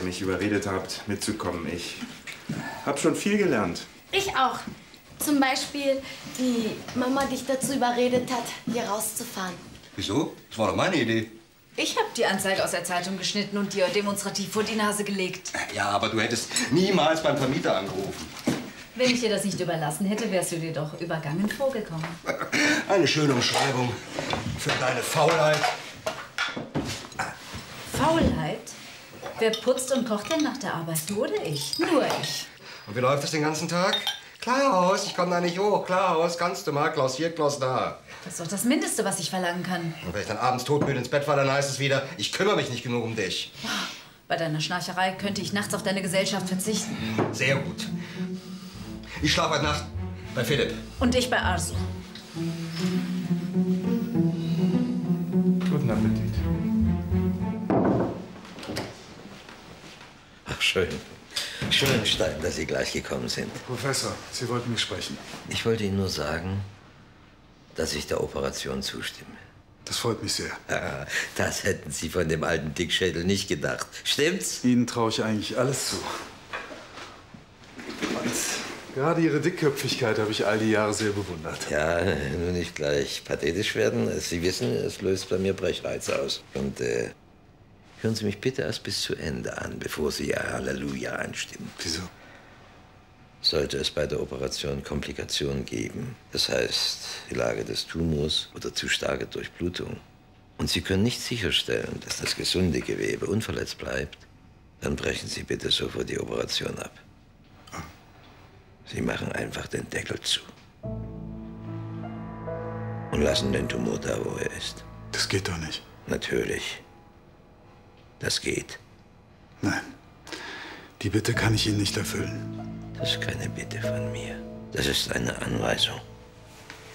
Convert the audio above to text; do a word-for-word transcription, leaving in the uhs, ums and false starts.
mich überredet habt, mitzukommen. Ich habe schon viel gelernt. Ich auch. Zum Beispiel, wie Mama dich dazu überredet hat, hier rauszufahren. Wieso? Das war doch meine Idee. Ich habe die Anzeige aus der Zeitung geschnitten und dir demonstrativ vor die Nase gelegt. Ja, aber du hättest niemals beim Vermieter angerufen. Wenn ich dir das nicht überlassen hätte, wärst du dir doch übergangen vorgekommen. Eine schöne Umschreibung für deine Faulheit. Faulheit? Wer putzt und kocht denn nach der Arbeit? Du oder ich? Nur ich. Und wie läuft das den ganzen Tag? Klaus, ich komme da nicht hoch. Klaus, kannst du mal? Klaus hier, Klaus da. Das ist doch das Mindeste, was ich verlangen kann. Und wenn ich dann abends todmüde ins Bett falle, dann heißt es wieder, ich kümmere mich nicht genug um dich. Bei deiner Schnarcherei könnte ich nachts auf deine Gesellschaft verzichten. Sehr gut. Ich schlafe heute Nacht bei Philipp. Und ich bei Arzu. Guten Appetit. Ach, schön. Schön, Stein, dass Sie gleich gekommen sind. Professor, Sie wollten mich sprechen. Ich wollte Ihnen nur sagen, dass ich der Operation zustimme. Das freut mich sehr. Ah, das hätten Sie von dem alten Dickschädel nicht gedacht. Stimmt's? Ihnen traue ich eigentlich alles zu. Und gerade Ihre Dickköpfigkeit habe ich all die Jahre sehr bewundert. Ja, nur nicht gleich pathetisch werden. Sie wissen, es löst bei mir Brechreiz aus. Und äh, hören Sie mich bitte erst bis zu Ende an, bevor Sie Ihr Halleluja einstimmen. Wieso? Sollte es bei der Operation Komplikationen geben, das heißt die Lage des Tumors oder zu starke Durchblutung, und Sie können nicht sicherstellen, dass das gesunde Gewebe unverletzt bleibt, dann brechen Sie bitte sofort die Operation ab. Sie machen einfach den Deckel zu. Und lassen den Tumor da, wo er ist. Das geht doch nicht. Natürlich. Das geht. Nein. Die Bitte kann ich Ihnen nicht erfüllen. Das ist keine Bitte von mir. Das ist eine Anweisung.